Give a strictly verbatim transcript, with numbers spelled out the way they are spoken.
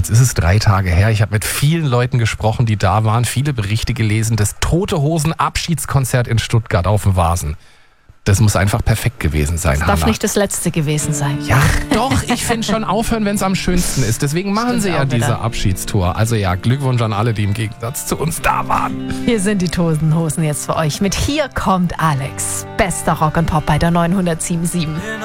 Jetzt ist es drei Tage her. Ich habe mit vielen Leuten gesprochen, die da waren, viele Berichte gelesen. Das Tote Hosen Abschiedskonzert in Stuttgart auf dem Vasen. Das muss einfach perfekt gewesen sein, Das Hanna. darf nicht das letzte gewesen sein. Ja, doch, ich finde schon aufhören, wenn es am schönsten ist. Deswegen machen Stimmt sie ja auch diese wieder. Abschiedstour. Also ja, Glückwunsch an alle, die im Gegensatz zu uns da waren. Hier sind die Toten Hosen jetzt für euch mit Hier kommt Alex. Bester Rock und Pop bei der neunhundertsieben Komma sieben.